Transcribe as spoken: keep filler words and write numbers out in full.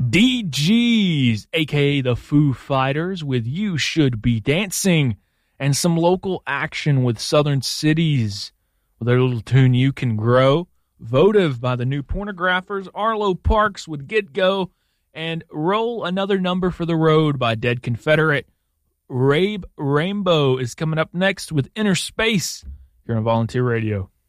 D Gs, a k a the Foo Fighters, with You Should Be Dancing, and some local action with Southern Cities with their little tune You Can Grow. Votive by the New Pornographers, Arlo Parks with Get Go, and Roll Another Number for the Road by Dead Confederate. Rabe Rainbow is coming up next with Inner Space here on Volunteer Radio.